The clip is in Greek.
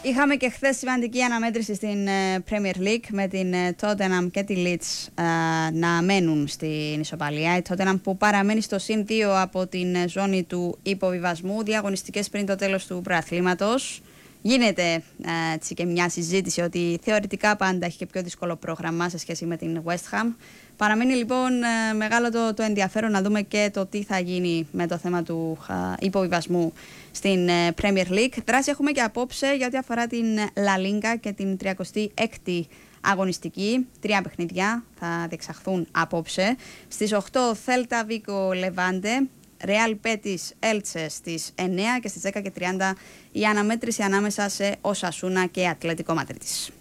Είχαμε και χθες σημαντική αναμέτρηση στην Premier League με την Tottenham και τη Leeds να μένουν στην ισοπαλία. Η Tottenham που παραμένει στο συν 2 από την ζώνη του υποβιβασμού, διαγωνιστικές πριν το τέλος του προαθλήματος. Γίνεται έτσι και μια συζήτηση ότι θεωρητικά πάντα έχει και πιο δύσκολο πρόγραμμα σε σχέση με την West Ham. Παραμένει λοιπόν μεγάλο το ενδιαφέρον να δούμε και το τι θα γίνει με το θέμα του υποβιβασμού στην Premier League. Δράση έχουμε και απόψε για ό,τι αφορά την La Liga και την 36η αγωνιστική. 3 παιχνίδια θα διεξαχθούν απόψε. Στις 8 Celta Vigo Levante, Real Betis Elche στις 9 και στις 10:30 η αναμέτρηση ανάμεσα σε Osasuna και Ατλέτικο Μαδρίτης.